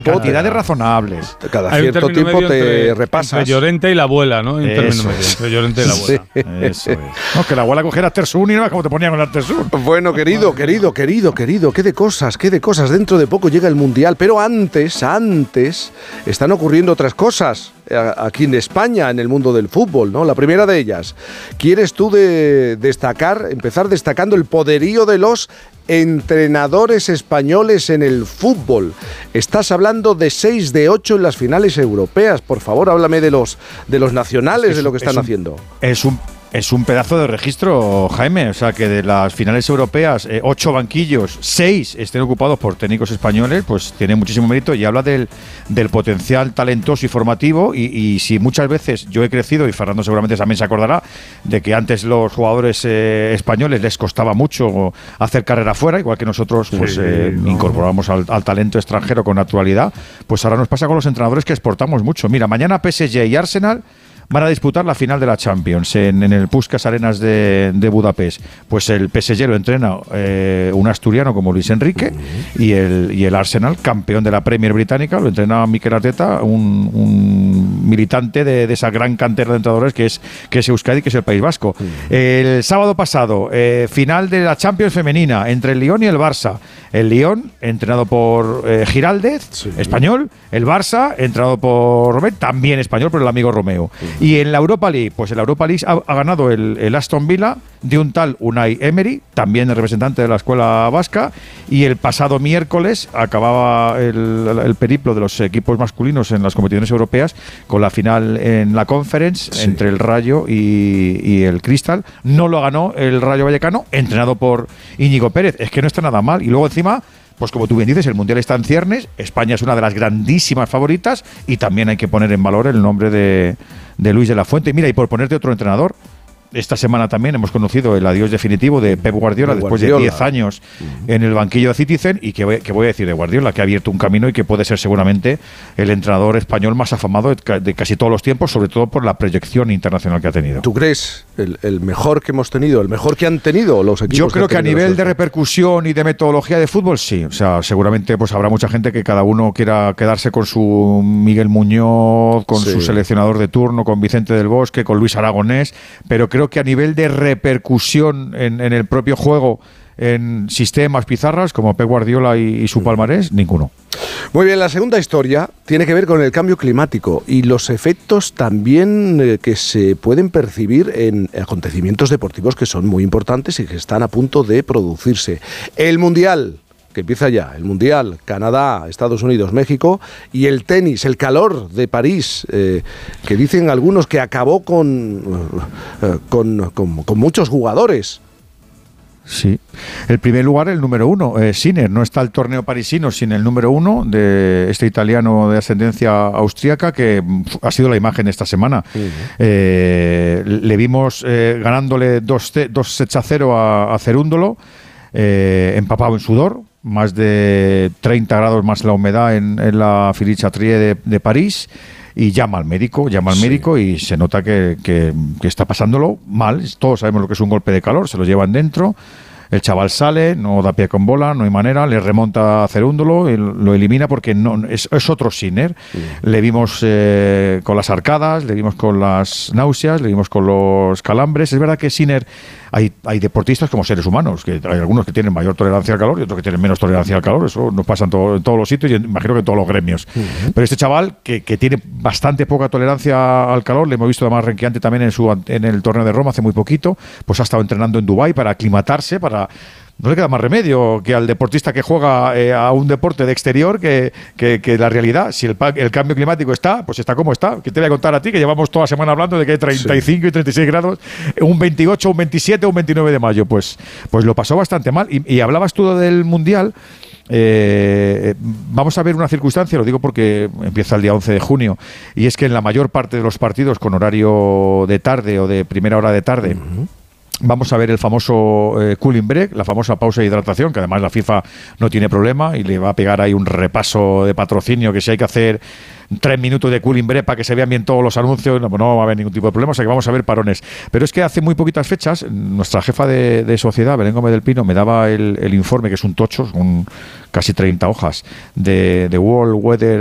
Cantidades razonables. Cada cierto tiempo te repasas. Entre Llorente y la abuela, ¿no? Entre Llorente y la abuela. Sí. Eso es. No, que la abuela cogiera Artersun y no como te ponían con Artersun. Bueno, querido, qué de cosas. Dentro de poco llega el Mundial, pero antes están ocurriendo otras cosas aquí en España, en el mundo del fútbol, ¿no? La primera de ellas, ¿quieres tú empezar destacando el poderío de los entrenadores españoles en el fútbol? Estás hablando de 6 de 8 en las finales europeas. Por favor, háblame de los nacionales, de lo que están haciendo. Es un pedazo de registro, Jaime. O sea, que de las finales europeas, 8 banquillos, 6 estén ocupados por técnicos españoles, pues tiene muchísimo mérito y habla del potencial talentoso y formativo. Y si muchas veces yo he crecido, y Fernando seguramente también se acordará, de que antes los jugadores españoles les costaba mucho hacer carrera fuera, igual que nosotros incorporamos al talento extranjero con naturalidad, pues ahora nos pasa con los entrenadores que exportamos mucho. Mira, mañana PSG y Arsenal van a disputar la final de la Champions en el Puskás Arenas de Budapest. Pues el PSG lo entrena un asturiano como Luis Enrique y el Arsenal, campeón de la Premier británica, lo entrena Mikel Arteta, un militante de esa gran cantera de entrenadores que es Euskadi, que es el País Vasco. El sábado pasado, final de la Champions femenina entre el Lyon y el Barça. El Lyon, entrenado por Giraldez, español. El Barça, entrenado por Romeo, también español, por el amigo Romeo. Y en la Europa League, pues en la Europa League ha ganado el Aston Villa de un tal Unai Emery, también el representante de la escuela vasca, y el pasado miércoles acababa el periplo de los equipos masculinos en las competiciones europeas con la final en la Conference entre el Rayo y el Crystal. No lo ganó el Rayo Vallecano, entrenado por Íñigo Pérez. Es que no está nada mal. Y luego encima, pues como tú bien dices, el Mundial está en ciernes, España es una de las grandísimas favoritas y también hay que poner en valor el nombre de Luis de la Fuente. Mira, y por ponerte otro entrenador, esta semana también hemos conocido el adiós definitivo de Pep Guardiola después de 10 años en el banquillo de Citizen. Y que voy a decir de Guardiola, que ha abierto un camino y que puede ser seguramente el entrenador español más afamado de casi todos los tiempos, sobre todo por la proyección internacional que ha tenido. ¿Tú crees el mejor que hemos tenido, el mejor que han tenido los equipos? Yo creo que a nivel de repercusión y de metodología de fútbol, sí. O sea, seguramente pues habrá mucha gente que cada uno quiera quedarse con su Miguel Muñoz, con su seleccionador de turno, con Vicente del Bosque, con Luis Aragonés, pero creo que a nivel de repercusión en el propio juego, en sistemas, pizarras, como Pep Guardiola y su palmarés, ninguno. Muy bien, la segunda historia tiene que ver con el cambio climático y los efectos también que se pueden percibir en acontecimientos deportivos que son muy importantes y que están a punto de producirse. El Mundial, que empieza ya, el Mundial, Canadá, Estados Unidos, México, y el tenis, el calor de París, que dicen algunos que acabó con muchos jugadores. Sí. El primer lugar, el número 1, Sinner. No está el torneo parisino sin el número 1 de este italiano de ascendencia austríaca, que ha sido la imagen esta semana. Le vimos ganándole 2-0 a Cerúndolo, empapado en sudor, más de 30 grados más la humedad en la Philippe-Chatrier de París. Y llama al médico y se nota que está pasándolo mal. Todos sabemos lo que es un golpe de calor, se lo llevan dentro. El chaval sale, no da pie con bola, no hay manera, le remonta a Cerúndolo, lo elimina porque no es otro Sinner. Le vimos con las arcadas, le vimos con las náuseas, le vimos con los calambres. Es verdad que Sinner, hay deportistas como seres humanos, que hay algunos que tienen mayor tolerancia al calor y otros que tienen menos tolerancia al calor. Eso nos pasa en todos los sitios y imagino que en todos los gremios. Pero este chaval, que tiene bastante poca tolerancia al calor, le hemos visto además renqueante también en el torneo de Roma hace muy poquito, pues ha estado entrenando en Dubái para aclimatarse, no le queda más remedio que al deportista que juega a un deporte de exterior que la realidad. Si el cambio climático está, pues está como está. ¿Qué te voy a contar a ti? Que llevamos toda la semana hablando de que hay 35 y 36 grados, un 28, un 27, un 29 de mayo. Pues lo pasó bastante mal. Y hablabas tú del Mundial. Vamos a ver una circunstancia, lo digo porque empieza el día 11 de junio, y es que en la mayor parte de los partidos con horario de tarde o de primera hora de tarde, Vamos a ver el famoso cooling break, la famosa pausa de hidratación, que además la FIFA no tiene problema y le va a pegar ahí un repaso de patrocinio, que si hay que hacer 3 minutos de cooling break para que se vean bien todos los anuncios, no va a haber ningún tipo de problema, o sea que vamos a ver parones. Pero es que hace muy poquitas fechas, nuestra jefa de sociedad, Belén Gómez del Pino, me daba el informe, que es un tocho, casi 30 hojas, de World Weather